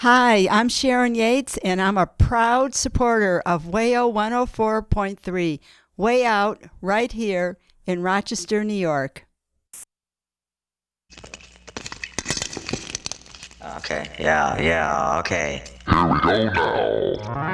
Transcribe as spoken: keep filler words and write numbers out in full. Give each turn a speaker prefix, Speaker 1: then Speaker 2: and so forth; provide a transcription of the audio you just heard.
Speaker 1: Hi, I'm Sharon Yates, and I'm a proud supporter of WAYO one oh four point three, Way Out, right here in Rochester, New York.
Speaker 2: Okay, yeah, yeah, okay.
Speaker 3: Here we go now.